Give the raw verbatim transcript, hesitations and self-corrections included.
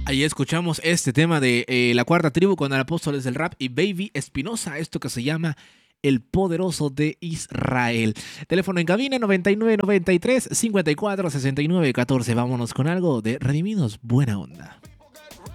Ahí escuchamos este tema de eh, La Cuarta Tribu con el Apóstoles del Rap y Baby Espinosa, esto que se llama El Poderoso de Israel. Teléfono en cabina noventa y nueve noventa y tres cincuenta y cuatro sesenta y nueve catorce. Vámonos con algo de Redimidos Buena Onda.